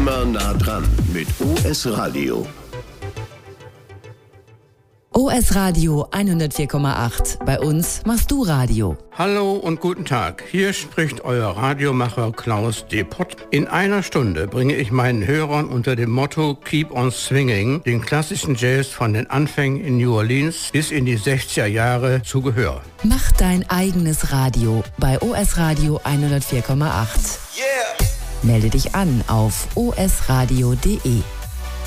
Immer nah dran mit OS Radio. OS Radio 104,8. Bei uns machst du Radio. Hallo und guten Tag. Hier spricht euer Radiomacher Klaus Depott. In einer Stunde bringe ich meinen Hörern unter dem Motto Keep on Swinging den klassischen Jazz von den Anfängen in New Orleans bis in die 60er Jahre zu Gehör. Mach dein eigenes Radio bei OS Radio 104,8. Yeah! Melde dich an auf osradio.de.